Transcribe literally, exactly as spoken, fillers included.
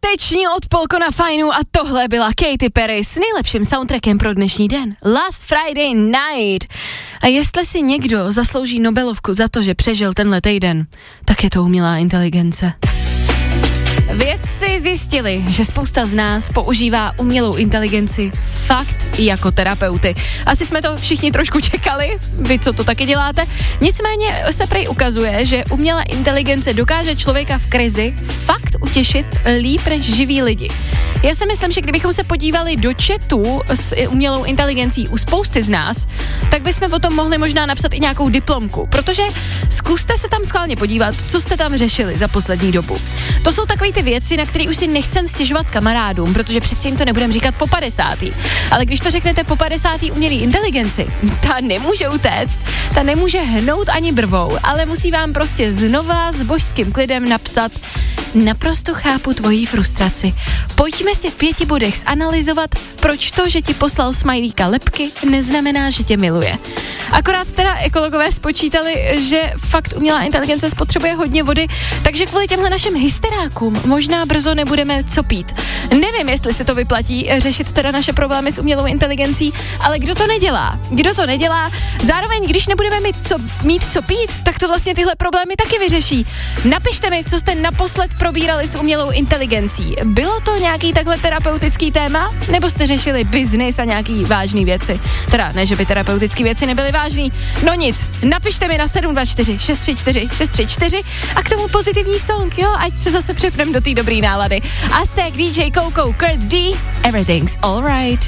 Páteční odpolko na fajnu a tohle byla Katy Perry s nejlepším soundtrackem pro dnešní den. Last Friday Night. A jestli si někdo zaslouží Nobelovku za to, že přežil tenhle týden, tak je to umělá inteligence. Vědci zjistili, že spousta z nás používá umělou inteligenci fakt jako terapeuty. Asi jsme to všichni trošku čekali, vy co to taky děláte. Nicméně se prej ukazuje, že umělá inteligence dokáže člověka v krizi fakt utěšit líp než živí lidi. Já si myslím, že kdybychom se podívali do chatu s umělou inteligencí u spousty z nás, tak bychom o tom mohli možná napsat i nějakou diplomku, protože zkuste se tam schválně podívat, co jste tam řešili za poslední dobu. To jsou takové ty věci, na které už si nechcem stěžovat kamarádům, protože přeci jim to nebudeme říkat po padesátý. Ale když to řeknete po padesátý umělý inteligenci, ta nemůže utéct, ta nemůže hnout ani brvou, ale musí vám prostě znova s božským klidem napsat: naprosto chápu tvoji frustraci. Pojďme si v pěti bodech zanalyzovat, proč to, že ti poslal smajlíka lepky, neznamená, že tě miluje. Akorát teda ekologové spočítali, že fakt umělá inteligence spotřebuje hodně vody, takže kvůli těmhle našim hysterákům možná brzo nebudeme co pít. Nevím, jestli se to vyplatí řešit teda naše problémy s umělou inteligencí, ale kdo to nedělá? Kdo to nedělá? Zároveň, když nebudeme mít co, mít co pít, tak to vlastně tyhle problémy taky vyřeší. Napište mi, co jste naposled probírali s umělou inteligencí. Bylo to nějaký takhle terapeutický téma? Nebo jste řešili biznis a nějaký vážný věci? Teda ne, že by terapeutický věci nebyly vážný. No nic, napište mi na sedm dva čtyři šest tři čtyři šest tři čtyři a k tomu pozitivní song, jo, ať se zase přepneme do té dobré nálady. Aztek, D J Coco, Kurt D, Everything's Alright.